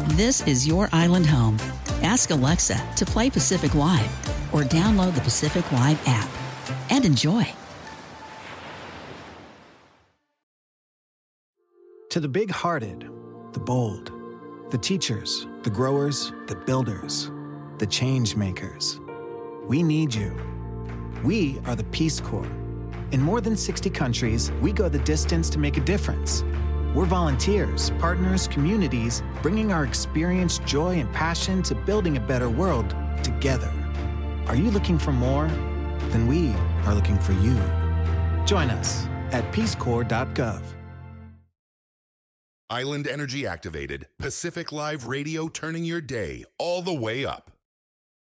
This is your island home. Ask Alexa to play Pacific Live or download the Pacific Live app and enjoy. To the big-hearted, the bold, the teachers, the growers, the builders, the change makers, we need you. We are the Peace Corps. In more than 60 countries, we go the distance to make a difference. We're volunteers, partners, communities, bringing our experience, joy, and passion to building a better world together. Are you looking for more? Then we are looking for you. Join us at peacecorps.gov. Island Energy activated. Pacific Live Radio, turning your day all the way up.